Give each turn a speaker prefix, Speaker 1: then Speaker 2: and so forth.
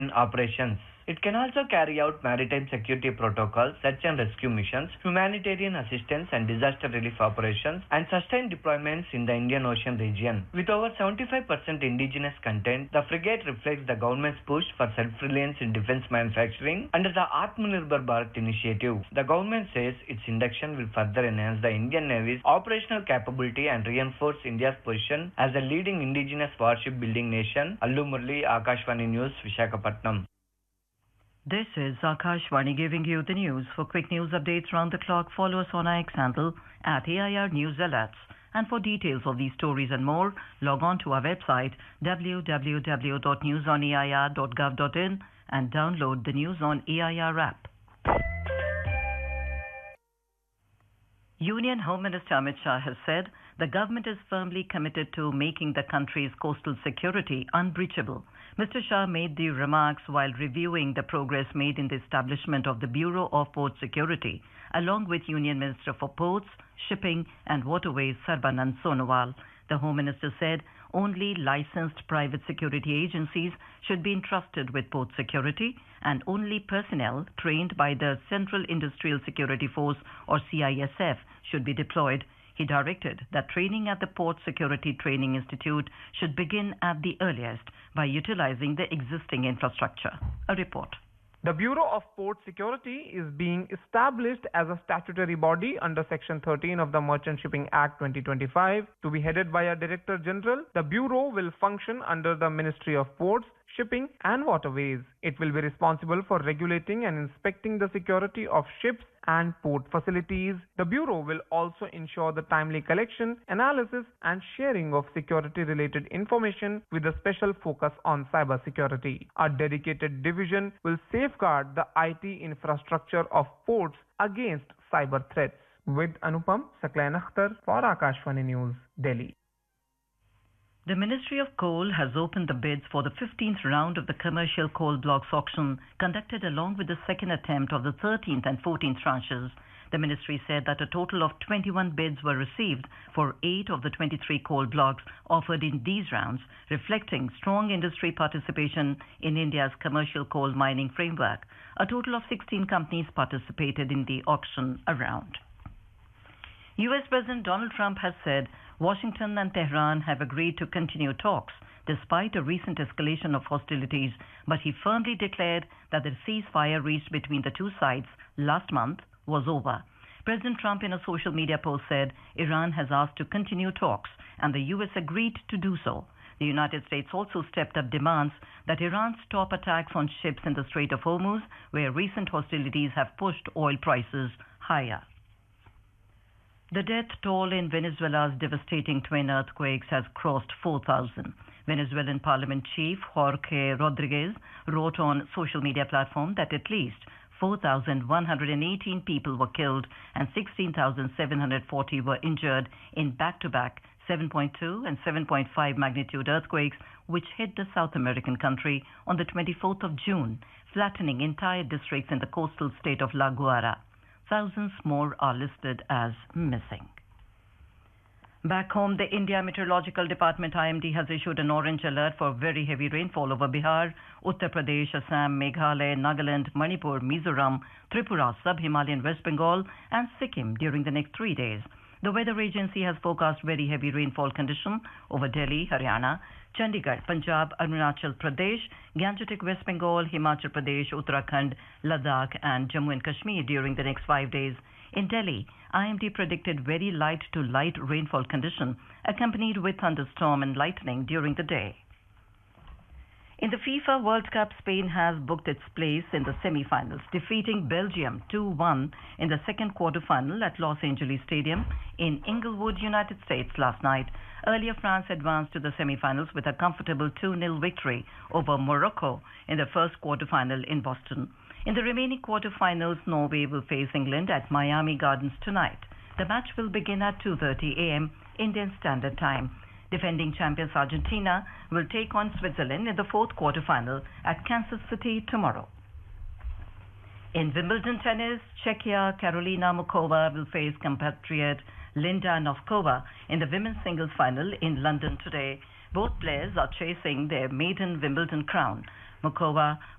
Speaker 1: in operations. It can also carry out maritime security protocols, search and rescue missions, humanitarian assistance and disaster relief operations, and sustained deployments in the Indian Ocean region. With over 75% indigenous content, the frigate reflects the government's push for self-reliance in defense manufacturing under the Atmanirbhar Bharat initiative. The government says its induction will further enhance the Indian Navy's operational capability and reinforce India's position as a leading indigenous warship building nation. Allu Murli, Akashvani News, Visakhapatnam.
Speaker 2: This is Akashvani giving you the news. For quick news updates round the clock, follow us on our X handle at AIR News Alerts. And for details of these stories and more, log on to our website www.newsonair.gov.in and download the News on AIR app. Union Home Minister Amit Shah has said the government is firmly committed to making the country's coastal security unbreachable. Mr. Shah made the remarks while reviewing the progress made in the establishment of the Bureau of Port Security, along with Union Minister for Ports, Shipping and Waterways Sarbanand Sonowal. The Home Minister said only licensed private security agencies should be entrusted with port security and only personnel trained by the Central Industrial Security Force or CISF should be deployed. He directed that training at the Port Security Training Institute should begin at the earliest by utilizing the existing infrastructure. A report.
Speaker 3: The Bureau of Port Security is being established as a statutory body under Section 13 of the Merchant Shipping Act 2025 to be headed by a Director General. The Bureau will function under the Ministry of Ports, Shipping and Waterways. It will be responsible for regulating and inspecting the security of ships and port facilities. The Bureau will also ensure the timely collection, analysis and sharing of security-related information with a special focus on cybersecurity. A dedicated division will safeguard the IT infrastructure of ports against cyber threats. With Anupam Saklayan Akhtar for Akashvani News, Delhi.
Speaker 2: The Ministry of Coal has opened the bids for the 15th round of the commercial coal blocks auction conducted along with the second attempt of the 13th and 14th tranches. The ministry said that a total of 21 bids were received for 8 of the 23 coal blocks offered in these rounds, reflecting strong industry participation in India's commercial coal mining framework. A total of 16 companies participated in the auction round. US President Donald Trump has said Washington and Tehran have agreed to continue talks despite a recent escalation of hostilities, but he firmly declared that the ceasefire reached between the two sides last month was over. President Trump in a social media post said Iran has asked to continue talks and the US agreed to do so. The United States also stepped up demands that Iran stop attacks on ships in the Strait of Hormuz, where recent hostilities have pushed oil prices higher. The death toll in Venezuela's devastating twin earthquakes has crossed 4,000. Venezuelan Parliament Chief Jorge Rodriguez wrote on social media platform that at least 4,118 people were killed and 16,740 were injured in back-to-back 7.2 and 7.5 magnitude earthquakes which hit the South American country on the 24th of June, flattening entire districts in the coastal state of La Guaira. Thousands more are listed as missing. Back home, the India Meteorological Department IMD has issued an orange alert for very heavy rainfall over Bihar, Uttar Pradesh, Assam, Meghalaya, Nagaland, Manipur, Mizoram, Tripura, Sub-Himalayan West Bengal and Sikkim during the next 3 days. The weather agency has forecast very heavy rainfall condition over Delhi, Haryana, Chandigarh, Punjab, Arunachal Pradesh, Gangetic West Bengal, Himachal Pradesh, Uttarakhand, Ladakh and Jammu and Kashmir during the next 5 days. In Delhi, IMD predicted very light to light rainfall condition accompanied with thunderstorm and lightning during the day. In the FIFA World Cup, Spain has booked its place in the semi-finals, defeating Belgium 2-1 in the second quarter-final at Los Angeles Stadium in Inglewood, United States last night. Earlier, France advanced to the semi-finals with a comfortable 2-0 victory over Morocco in the first quarter-final in Boston. In the remaining quarter-finals, Norway will face England at Miami Gardens tonight. The match will begin at 2:30 a.m. Indian Standard Time. Defending champions Argentina will take on Switzerland in the fourth quarter-final at Kansas City tomorrow. In Wimbledon tennis, Czechia Karolina Mukova will face compatriot Linda Novkova in the women's singles final in London today. Both players are chasing their maiden Wimbledon crown. Mukova